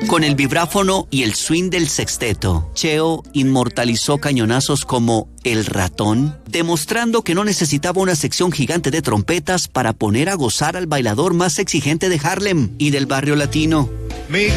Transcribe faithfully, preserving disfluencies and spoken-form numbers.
Con el vibráfono y el swing del sexteto, Cheo inmortalizó cañonazos como El Ratón, demostrando que no necesitaba una sección gigante de trompetas para poner a gozar al bailador más exigente de Harlem y del barrio latino. Mi